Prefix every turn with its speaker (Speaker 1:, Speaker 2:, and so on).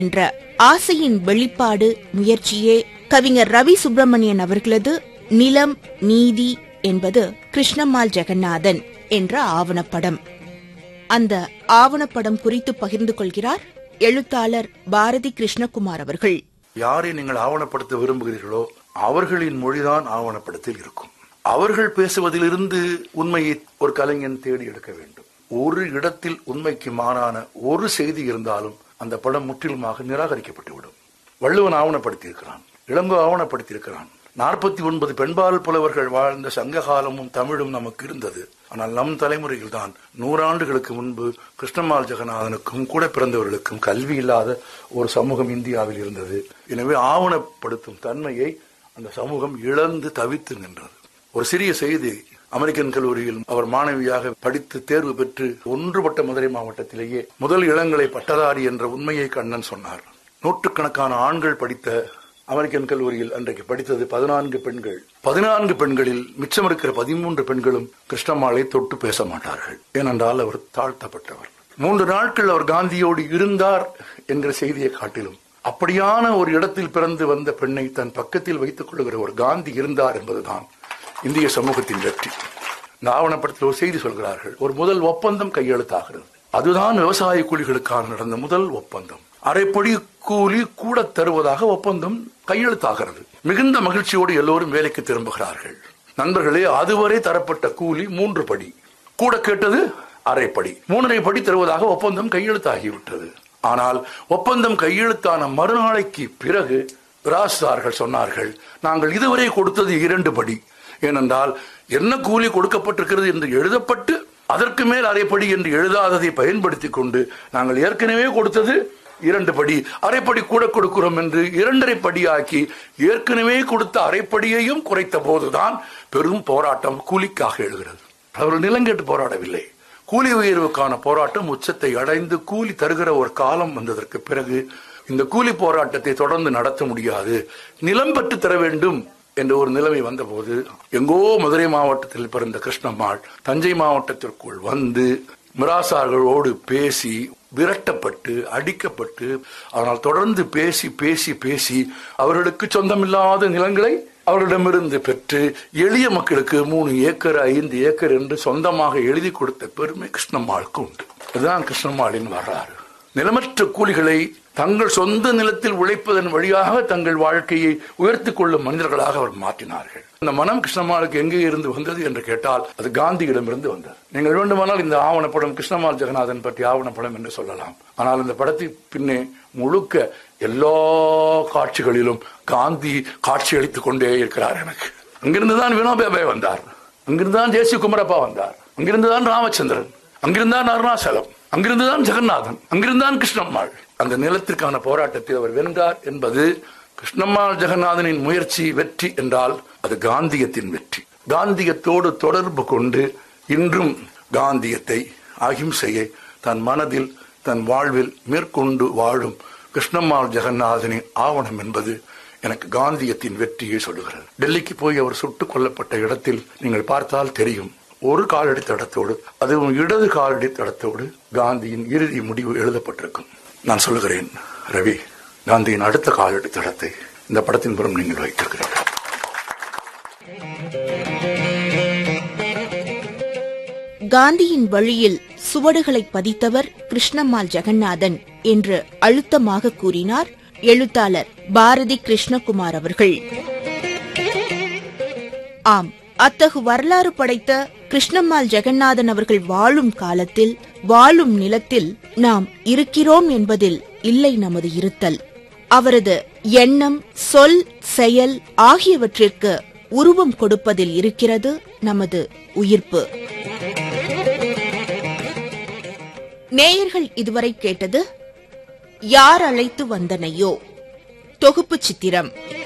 Speaker 1: என்ற ஆசையின் வெளிப்பாடு முயற்சியே கவிஞர் ரவி சுப்பிரமணியன் அவர்களது நிலம் நீதி என்பது கிருஷ்ணம்மாள் ஜெகநாதன் என்ற ஆவணப்படம். அந்த ஆவணப்படம் குறித்து பகிர்ந்து கொள்கிறார் எழுத்தாளர் பாரதி கிருஷ்ணகுமார் அவர்கள்.
Speaker 2: யாரை நீங்கள் ஆவணப்படுத்த விரும்புகிறீர்களோ அவர்களின் மொழிதான் ஆவணப்படத்தில் இருக்கும். அவர்கள் பேசுவதிலிருந்து உண்மையை ஒரு கலைஞன் தேடி எடுக்க வேண்டும். ஒரு இடத்தில் உண்மைக்கு மாறான ஒரு செய்தி இருந்தாலும் அந்த படம் முற்றிலுமாக நிராகரிக்கப்பட்டுவிடும். வள்ளுவன் ஆவணப்படுத்தியிருக்கிறான், இளங்கோ ஆவணப்படுத்தியிருக்கிறான். 49 பெண்பால் புலவர்கள் வாழ்ந்த சங்க காலமும் தமிழும் நமக்கு இருந்தது. ஆனால் நம் தலைமுறையில் தான் 100 ஆண்டுகளுக்கு முன்பு கிருஷ்ணம்மாள் ஜெகநாதனுக்கும் கூட பிறந்தவர்களுக்கும் கல்வி இல்லாத ஒரு சமூகம் இந்தியாவில் இருந்தது. எனவே ஆவணப்படுத்தும் தன்மையை அந்த சமூகம் இழந்து தவித்து நின்றது. ஒரு சிறிய செய்தி, அமெரிக்கன் கல்லூரியில் அவர் மாணவியாக படித்து தேர்வு பெற்று ஒன்றுபட்ட மதுரை மாவட்டத்திலேயே முதல் இளங்கலை பட்டதாரி என்ற உண்மையை கண்ணன் சொன்னார். நூற்றுக்கணக்கான ஆண்கள் படித்த அமெரிக்கன் கல்லூரியில் அன்றைக்கு படித்தது 14 பெண்கள். 14 பெண்களில் மிச்சம் இருக்கிற 13 பெண்களும் கிருஷ்ணம்மாளை தொட்டு பேச மாட்டார்கள். ஏனென்றால் அவர் தாழ்த்தப்பட்டவர். 3 நாட்கள் அவர் காந்தியோடு இருந்தார் என்கிற செய்தியை காட்டிலும் அப்படியான ஒரு இடத்தில் பிறந்து வந்த பெண்ணை தன் பக்கத்தில் வைத்துக் கொள்ளுகிற ஒரு காந்தி இருந்தார் என்பதுதான் இந்திய சமூகத்தின் வெற்றி. இந்த ஆவணப்படத்தில் ஒரு செய்தி சொல்கிறார்கள். ஒரு முதல் ஒப்பந்தம் கையெழுத்தாகிறது. அதுதான் விவசாய கூலிகளுக்கான நடந்த முதல் ஒப்பந்தம். அரைப்படி கூலி கூட தருவதாக ஒப்பந்தம் கையெழுத்தாகிறது. மிகுந்த மகிழ்ச்சியோடு எல்லோரும் வேலைக்கு திரும்புகிறார்கள். நண்பர்களே, அதுவரை தரப்பட்ட கூலி 3 படி, கூட கேட்டது அரைப்படி, 3.5 படி தருவதாக ஒப்பந்தம் கையெழுத்தாகிவிட்டது. ஆனால் ஒப்பந்தம் கையெழுத்தான மறுநாளைக்கு பிறகு ராஜ்தார்கள் சொன்னார்கள், நாங்கள் இதுவரை கொடுத்தது 2 படி. ஏனென்றால் என்ன கூலி கொடுக்கப்பட்டிருக்கிறது என்று எழுதப்பட்டு அதற்கு மேல் அரைப்படி என்று எழுதாததை பயன்படுத்திக் கொண்டு நாங்கள் ஏற்கனவே கொடுத்தது 2 படி, அரைப்படி கூட கொடுக்கிறோம் என்று 2.5 படியாக்கி ஏற்கனவே கொடுத்த அரைப்படியையும் குறைத்த போதுதான் பெரும் போராட்டம் கூலிக்காக எழுகிறது. அவர்கள் நிலங்கேட்டு போராடவில்லை. கூலி உயர்வுக்கான போராட்டம் உச்சத்தை அடைந்து கூலி தருகிற ஒரு காலம் வந்ததற்கு பிறகு இந்த கூலி போராட்டத்தை தொடர்ந்து நடத்த முடியாது, நிலம் பெற்று தர வேண்டும் என்ற ஒரு நிலைமை வந்தபோது எங்கோ மதுரை மாவட்டத்தில் பிறந்த கிருஷ்ணம்மாள் தஞ்சை மாவட்டத்திற்குள் வந்து மிராசார்களோடு பேசி விரட்டப்பட்டு அடிக்கப்பட்டு, ஆனால் தொடர்ந்து பேசி பேசி பேசி அவர்களுக்கு சொந்தமில்லாத நிலங்களை அவர்களிடமிருந்து பெற்று எளிய மக்களுக்கு 3 ஏக்கர் 5 ஏக்கர் என்று சொந்தமாக எழுதி கொடுத்த பெருமை கிருஷ்ணம்மாளுக்கு உண்டு. இதுதான் கிருஷ்ணம்மாளின் வரலாறு. நிலமற்ற கூலிகளை தங்கள் சொந்த நிலத்தில் உழைப்பதன் வழியாக தங்கள் வாழ்க்கையை உயர்த்திக் கொள்ளும் மனிதர்களாக அவர் மாற்றினார்கள். இந்த மனம் கிருஷ்ணம்மாளுக்கு எங்கே இருந்து வந்தது என்று கேட்டால் அது காந்தியிடமிருந்து வந்தது. நீங்கள் வேண்டுமானால் இந்த ஆவணப்படம் கிருஷ்ணம்மாள் ஜெகநாதன் பற்றி ஆவணப்படம் என்று சொல்லலாம். ஆனால் இந்த படத்தின் பின்னே முழுக்க எல்லா காட்சிகளிலும் காந்தி காட்சி அளித்துக் கொண்டே இருக்கிறார். எனக்கு அங்கிருந்துதான் வினோபாபாய் வந்தார், அங்கிருந்துதான் ஜேசி குமரப்பா வந்தார், அங்கிருந்துதான் ராமச்சந்திரன், அங்கிருந்தான் அருணாசலம், அங்கிருந்துதான் ஜெகநாதன், அங்கிருந்தான் கிருஷ்ணம்மாள். அந்த நிலத்திற்கான போராட்டத்தில் அவர் வென்றார் என்பது கிருஷ்ணம்மாள் ஜெகநாதனின் முயற்சி வெற்றி என்றால் அது காந்தியத்தின் வெற்றி. காந்தியத்தோடு தொடர்பு கொண்டு இன்றும் காந்தியத்தை அகிம்சையை தன் மனதில் தன் வாழ்வில் மேற்கொண்டு வாழும் கிருஷ்ணம்மாள் ஜெகநாதனின் ஆவணம் என்பது எனக்கு காந்தியத்தின் வெற்றியை சொல்லுகிறது. டெல்லிக்கு போய் அவர் சுட்டுக் கொல்லப்பட்ட இடத்தில் நீங்கள் பார்த்தால் தெரியும், ஒரு காலடி தடத்தோடு, அதுவும் இடது காலடி தடத்தோடு காந்தியின் இறுதி முடிவு எழுதப்பட்டிருக்கும். நான் சொல்லுகிறேன் ரவி, காந்தியின் அடுத்த காலடி தடத்தை இந்த படத்தின் புறம் நீங்கள் வைத்திருக்கிறீர்கள்.
Speaker 1: காந்தியின் வழியில் சுவடுகளை பதித்தவர் கிருஷ்ணம்மாள் ஜெகநாதன் என்று அழுத்தமாக கூறினார் எழுத்தாளர் பாரதி கிருஷ்ணகுமார் அவர்கள். ஆம், அத்தகு வரலாறு படைத்த கிருஷ்ணம்மாள் ஜெகநாதன் அவர்கள் வாழும் காலத்தில் வாழும் நிலத்தில் நாம் இருக்கிறோம் என்பதில் இல்லை நமது இருத்தல். அவரது எண்ணம், சொல், செயல் ஆகியவற்றிற்கு உருவம் கொடுப்பதில் இருக்கிறது நமது உயிர்ப்பு. நேயர்கள் இதுவரை கேட்டது யார் அழைத்து வந்தனையோ தொகுப்பு சித்திரம்.